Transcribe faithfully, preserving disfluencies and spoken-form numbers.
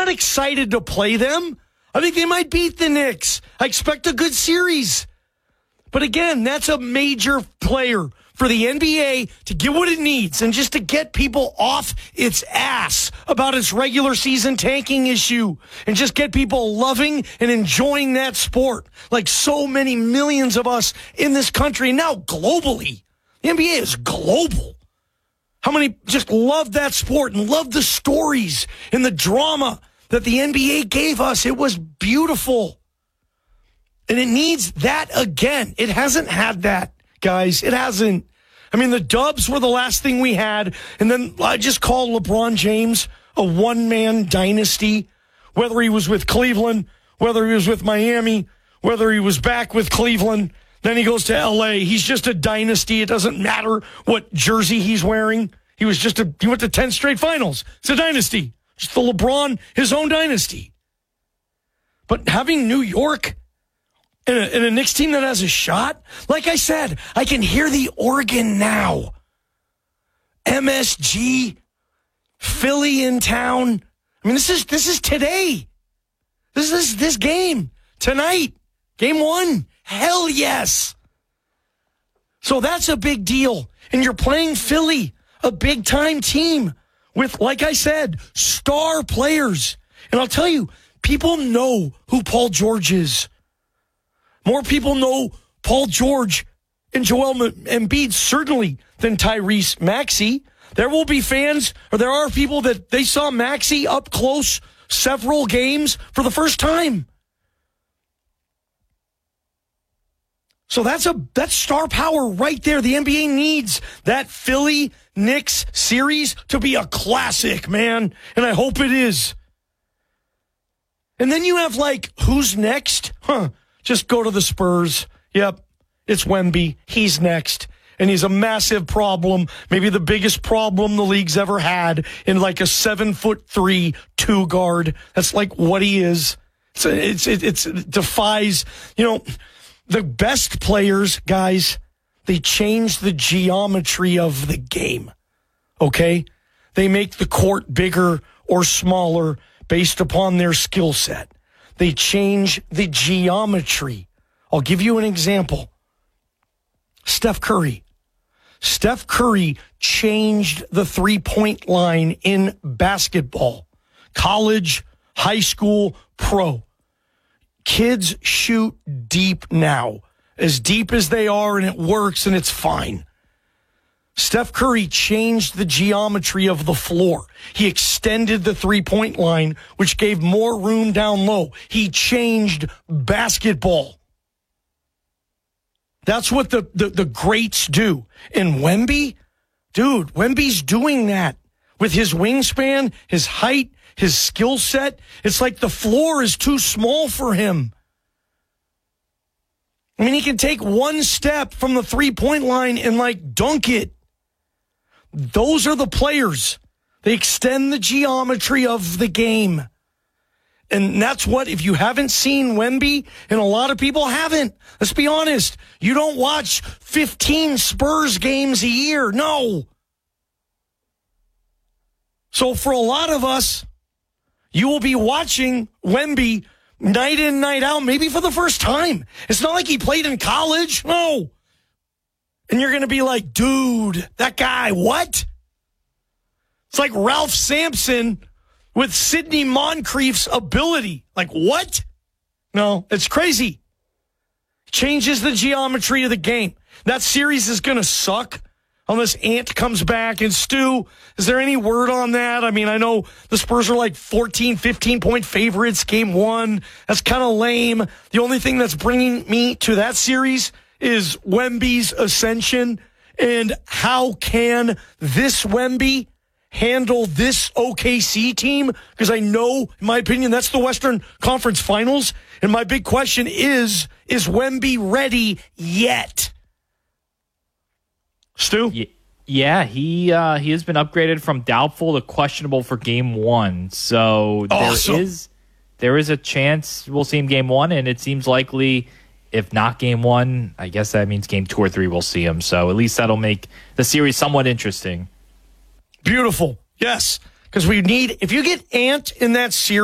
not excited to play them. I think they might beat the Knicks. I expect a good series. But again, that's a major player for the N B A to get what it needs and just to get people off its ass about its regular season tanking issue and just get people loving and enjoying that sport like so many millions of us in this country and now globally. The N B A is global. How many just love that sport and love the stories and the drama that the N B A gave us? It was beautiful. And it needs that again. It hasn't had that, guys. It hasn't. I mean, the Dubs were the last thing we had. And then I just call LeBron James a one-man dynasty, whether he was with Cleveland, whether he was with Miami, whether he was back with Cleveland. Then he goes to L A. He's just a dynasty. It doesn't matter what jersey he's wearing. He was just a, he went to ten straight finals. It's a dynasty. Just the LeBron, his own dynasty. But having New York and a, and a Knicks team that has a shot, like I said, I can hear the organ now. M S G, Philly in town. I mean, this is this is today. This is this game tonight. Game one. Hell yes. So that's a big deal. And you're playing Philly, a big-time team with, like I said, star players. And I'll tell you, people know who Paul George is. More people know Paul George and Joel Embiid, certainly, than Tyrese Maxey. There will be fans, or there are people that they saw Maxey up close several games for the first time. So that's a that's star power right there. The N B A needs that Philly Knicks series to be a classic, man. And I hope it is. And then you have, like, who's next? Huh. Just go to the Spurs. Yep. It's Wemby. He's next. And he's a massive problem. Maybe the biggest problem the league's ever had in like a seven foot three two guard. That's like what he is. It's, it's, it, it's, it defies, you know, the best players, guys, they change the geometry of the game, okay? They make the court bigger or smaller based upon their skill set. They change the geometry. I'll give you an example. Steph Curry. Steph Curry changed the three-point line in basketball. College, high school, pro. Kids shoot deep now, as deep as they are, and it works, and it's fine. Steph Curry changed the geometry of the floor. He extended the three-point line, which gave more room down low. He changed basketball. That's what the, the, the greats do. And Wemby, dude, Wemby's doing that with his wingspan, his height, his skill set. It's like the floor is too small for him. I mean, he can take one step from the three-point line and, like, dunk it. Those are the players. They extend the geometry of the game. And that's what, if you haven't seen Wemby, and a lot of people haven't, let's be honest, you don't watch fifteen Spurs games a year. No. So for a lot of us, you will be watching Wemby night in, night out, maybe for the first time. It's not like he played in college. No. And you're going to be like, dude, that guy, what? It's like Ralph Sampson with Sidney Moncrief's ability. Like, what? No, it's crazy. Changes the geometry of the game. That series is going to suck unless Ant comes back. And Stu, is there any word on that? I mean, I know the Spurs are like fourteen, fifteen-point favorites game one. That's kind of lame. The only thing that's bringing me to that series is Wemby's ascension. And how can this Wemby handle this O K C team? Because I know, in my opinion, that's the Western Conference Finals. And my big question is, is Wemby ready yet? Stu? Yeah, he uh, he has been upgraded from doubtful to questionable for game one. So there awesome. is there is a chance we'll see him game one, and it seems likely, if not game one, I guess that means game two or three we'll see him. So at least that'll make the series somewhat interesting. Beautiful. Yes. Because we need, if you get Ant in that series,